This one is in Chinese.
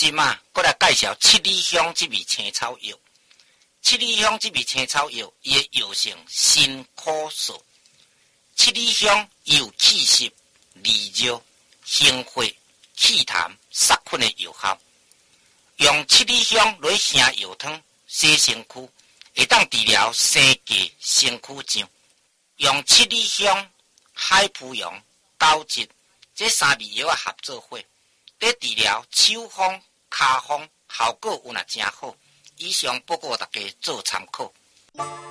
即马搁来介绍七里香这味青草药。七里香这味青草药，伊的药性辛苦涩。七里香有气湿、利热、行血、祛痰、杀菌的药效。用七里香来成药汤洗身躯，会当治疗生痿、身躯胀。用七里香、海蒲蓉、枸杞这三味药合作伙，咧治疗手风、脚风，效果有若真好。以上报告大家做参考。